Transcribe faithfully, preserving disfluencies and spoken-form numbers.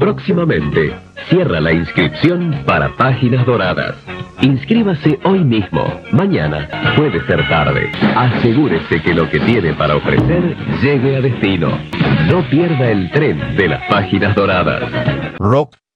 próximamente. Cierra la inscripción para Páginas Doradas. Inscríbase hoy mismo. Mañana puede ser tarde. Asegúrese que lo que tiene para ofrecer llegue a destino. No pierda el tren de las Páginas Doradas. Rock